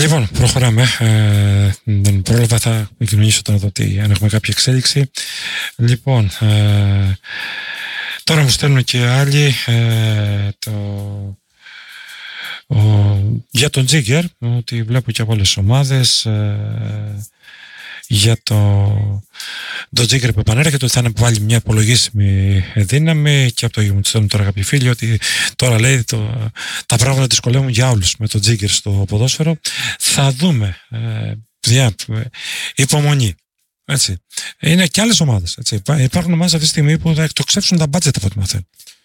Λοιπόν, προχωράμε. Δεν πρόλαβα, θα κοινωνήσω τώρα αν έχουμε κάποια εξέλιξη. Λοιπόν, τώρα μου στέλνουν και άλλοι για τον Τζίγκερ, ότι βλέπω και από άλλες ομάδες για το Τζίγκερ που επανέρχεται, ότι θα είναι πάλι μια υπολογίσιμη δύναμη, και από το μου στέλνουν τώρα κάποιοι φίλοι ότι τώρα λέει τα πράγματα δυσκολεύουν για όλους με τον Τζίγκερ στο ποδόσφαιρο. Θα δούμε. Υπομονή. Έτσι. Είναι και άλλες ομάδες. Έτσι. Υπάρχουν ομάδες αυτή τη στιγμή που θα εκτοξεύσουν τα μπάτζετ από ό,τι μαθαίνουν.